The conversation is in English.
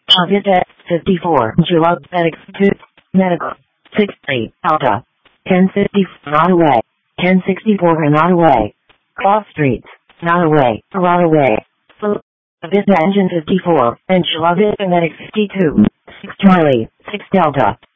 Avita 54, Julog Medics 2, Medical 63, Alta 1050, not away 1064 and not away. Cross Streets, not away, right away. Avita Engine 54, and Julog Medics 52, 6 Charlie, 6 Delta.